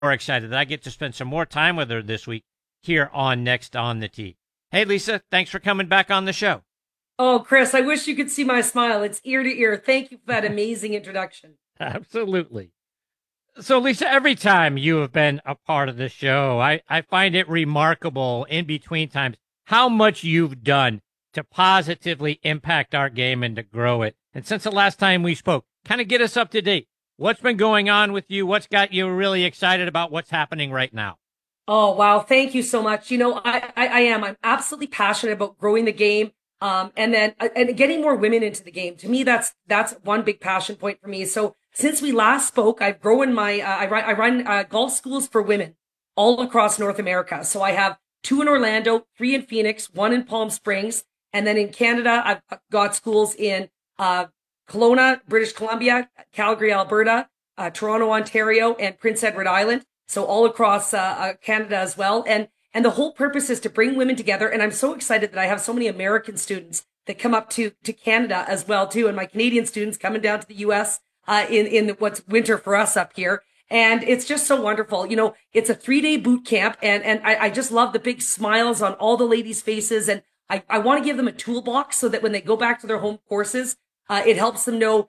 more excited that I get to spend some more time with her this week here on Next on the Tee. Hey, Lisa, thanks for coming back on the show. Oh, Chris, I wish you could see my smile. It's ear to ear. Thank you for that amazing introduction. Absolutely. So, Lisa, every time you have been a part of the show, I find it remarkable in between times how much you've done to positively impact our game and to grow it. And since the last time we spoke, kind of get us up to date. What's been going on with you? What's got you really excited about what's happening right now? Oh, wow. Thank you so much. I am. I'm absolutely passionate about growing the game. And getting more women into the game. To me, that's one big passion point for me. So since we last spoke, I've grown I run golf schools for women all across North America. So I have two in Orlando, three in Phoenix, one in Palm Springs. And then in Canada, I've got schools in, Kelowna, British Columbia, Calgary, Alberta, Toronto, Ontario, and Prince Edward Island. So all across Canada as well. And the whole purpose is to bring women together. And I'm so excited that I have so many American students that come up to Canada as well too. And my Canadian students coming down to the US, in what's winter for us up here. And it's just so wonderful. It's a 3-day boot camp and I just love the big smiles on all the ladies' faces. And I want to give them a toolbox so that when they go back to their home courses, it helps them know,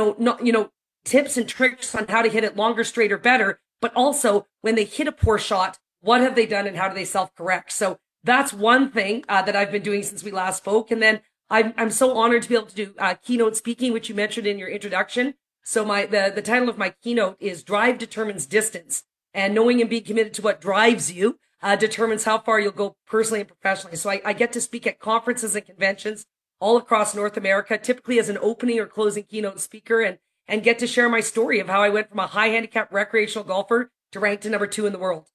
tips and tricks on how to hit it longer, straighter, better. But also when they hit a poor shot, what have they done and how do they self-correct? So that's one thing that I've been doing since we last spoke. And then I'm so honored to be able to do keynote speaking, which you mentioned in your introduction. So the title of my keynote is Drive Determines Distance. And knowing and being committed to what drives you determines how far you'll go personally and professionally. So I get to speak at conferences and conventions all across North America, typically as an opening or closing keynote speaker, and get to share my story of how I went from a high handicap recreational golfer to ranked to number 2 in the world.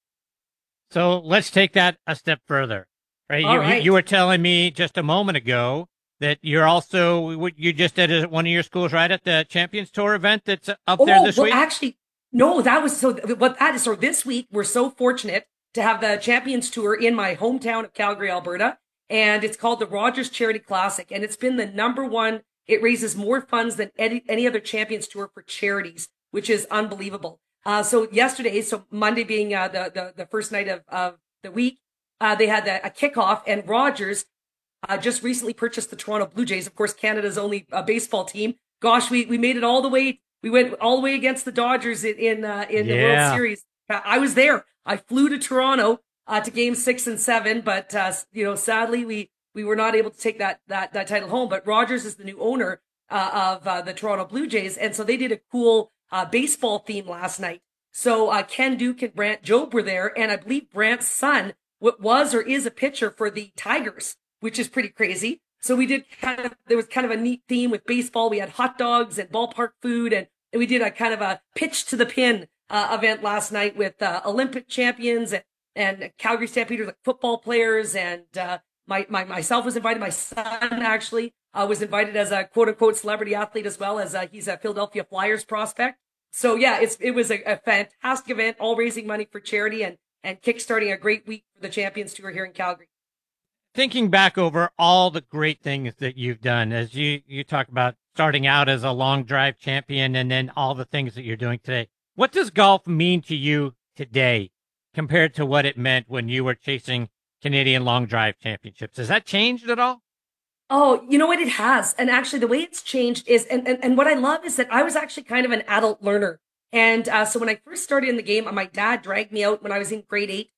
So let's take that a step further. Right? All You right. were telling me just a moment ago that you just did at one of your schools, right, at the Champions Tour event that's up there Oh, this well, week? actually, no, that was so what that is. So this week, we're so fortunate to have the Champions Tour in my hometown of Calgary, Alberta. And it's called the Rogers Charity Classic. And it's been the number one. It raises more funds than any other Champions Tour for charities, which is unbelievable. So yesterday, so Monday being the first night of the week, they had a kickoff, and Rogers just recently purchased the Toronto Blue Jays, of course, Canada's only baseball team. Gosh, we made it all the way. We went all the way against the Dodgers in the World Yeah. Series. I was there. I flew to Toronto to Game 6 and 7, but sadly we were not able to take that title home. But Rogers is the new owner of the Toronto Blue Jays, and so they did a cool baseball theme last night. So Ken Duke and Brant Jobe were there, and I believe Brant's son was or is a pitcher for the Tigers, which is pretty crazy. So there was kind of a neat theme with baseball. We had hot dogs and ballpark food, and we did a kind of a pitch to the pin event last night with Olympic champions and Calgary Stampeders, like football players, and myself was invited. My son actually was invited as a quote unquote celebrity athlete as well, as he's a Philadelphia Flyers prospect. So yeah, it was a fantastic event, all raising money for charity and kickstarting a great week for the Champions Tour here in Calgary. Thinking back over all the great things that you've done, as you talk about starting out as a long drive champion and then all the things that you're doing today, what does golf mean to you today compared to what it meant when you were chasing Canadian long drive championships? Has that changed at all? Oh, you know what? It has. And actually, the way it's changed is, and what I love is that I was actually kind of an adult learner. And so when I first started in the game, my dad dragged me out when I was in grade 8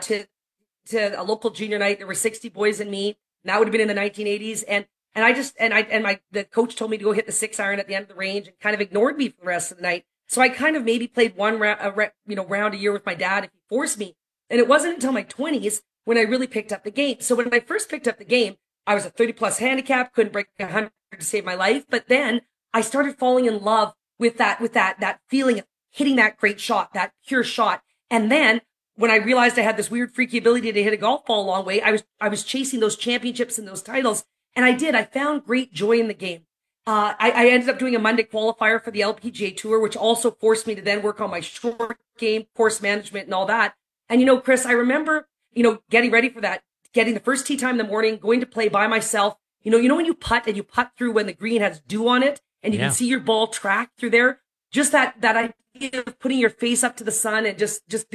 to a local junior night. There were 60 boys and me. And that would have been in the 1980s. And I just, and the coach told me to go hit the 6-iron at the end of the range and kind of ignored me for the rest of the night. So I kind of maybe played one round a year with my dad if he forced me. And it wasn't until my 20s when I really picked up the game. So when I first picked up the game, I was a 30 plus handicap, couldn't break 100 to save my life. But then I started falling in love with that feeling of hitting that great shot, that pure shot. And then when I realized I had this weird freaky ability to hit a golf ball a long way, I was chasing those championships and those titles. And I found great joy in the game. I ended up doing a Monday qualifier for the LPGA Tour, which also forced me to then work on my short game, course management, and all that. And Chris, I remember, getting ready for that, getting the first tee time in the morning, going to play by myself. You know when you putt and you putt through when the green has dew on it, and you can Yeah. see your ball track through there. just that idea of putting your face up to the sun and just